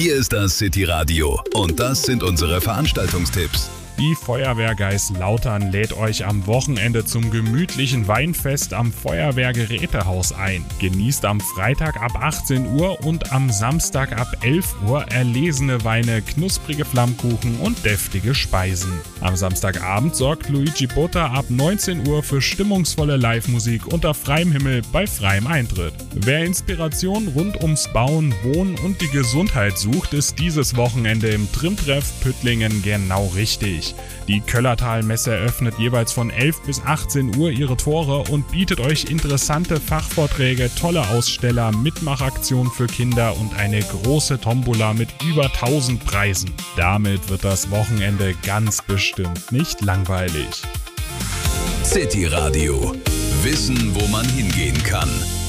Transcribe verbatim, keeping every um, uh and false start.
Hier ist das City Radio und das sind unsere Veranstaltungstipps. Die Feuerwehr Geislautern lädt euch am Wochenende zum gemütlichen Weinfest am Feuerwehrgerätehaus ein. Genießt am Freitag ab achtzehn Uhr und am Samstag ab elf Uhr erlesene Weine, knusprige Flammkuchen und deftige Speisen. Am Samstagabend sorgt Luigi Botta ab neunzehn Uhr für stimmungsvolle Live-Musik unter freiem Himmel bei freiem Eintritt. Wer Inspiration rund ums Bauen, Wohnen und die Gesundheit sucht, ist dieses Wochenende im Trimtreff Püttlingen genau richtig. Die Köllertal-Messe eröffnet jeweils von elf bis achtzehn Uhr ihre Tore und bietet euch interessante Fachvorträge, tolle Aussteller, Mitmachaktionen für Kinder und eine große Tombola mit über tausend Preisen. Damit wird das Wochenende ganz bestimmt nicht langweilig. City Radio. Wissen, wo man hingehen kann.